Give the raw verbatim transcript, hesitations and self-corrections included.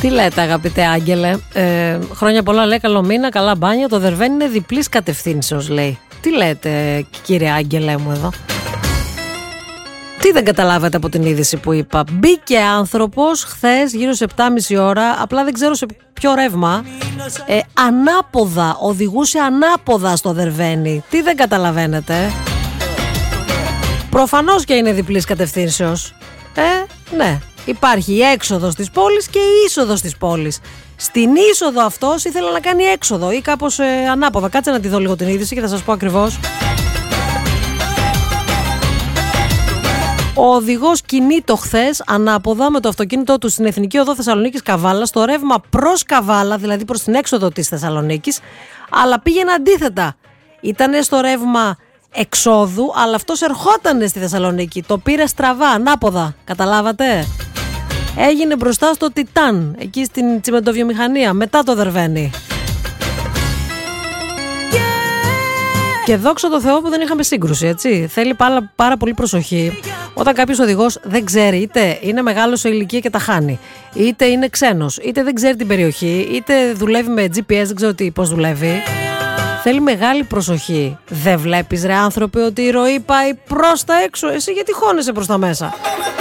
Τι λέτε, αγαπητέ Άγγελε? Ε, χρόνια πολλά, λέει, καλό μήνα, καλά μπάνια. Το Δερβαίνι είναι διπλής κατευθύνσεως, λέει. Τι λέτε, κύριε Άγγελε μου εδώ? Τι δεν καταλάβατε από την είδηση που είπα? Μπήκε άνθρωπος χθες γύρω σε επτά και μισή ώρα, απλά δεν ξέρω σε ποιο ρεύμα, ε, ανάποδα, οδηγούσε ανάποδα στο Δερβαίνι. Τι δεν καταλαβαίνετε? Προφανώς και είναι διπλής κατευθύνσεως. Ε, ναι. Υπάρχει η έξοδος της πόλης και η είσοδος της πόλης. Στην είσοδο αυτός ήθελε να κάνει έξοδο ή κάπως ε, ανάποδα. Κάτσε να τη δω λίγο την είδηση και θα σας πω ακριβώς. Ο οδηγός κινείτο χθες ανάποδα με το αυτοκίνητό του στην Εθνική Οδό Θεσσαλονίκης Καβάλα, στο ρεύμα προς Καβάλα, δηλαδή προς την έξοδο της Θεσσαλονίκης, αλλά πήγαινε αντίθετα. Ήτανε στο ρεύμα εξόδου, αλλά αυτός ερχότανε στη Θεσσαλονίκη. Το πήρε στραβά, ανάποδα. Καταλάβατε? Έγινε μπροστά στο Τιτάν, εκεί στην τσιμεντοβιομηχανία, μετά το Δερβαίνι. Και δόξα τω Θεώ που δεν είχαμε σύγκρουση, έτσι. Θέλει πάρα, πάρα πολύ προσοχή όταν κάποιος οδηγός δεν ξέρει, είτε είναι μεγάλος σε ηλικία και τα χάνει, είτε είναι ξένος, είτε δεν ξέρει την περιοχή, είτε δουλεύει με τζι πι ες, δεν ξέρω τι, πώς δουλεύει. Θέλει μεγάλη προσοχή. Δεν βλέπεις, ρε άνθρωποι, ότι η ροή πάει προς τα έξω? Εσύ γιατί χώνεσαι προς τα μέσα?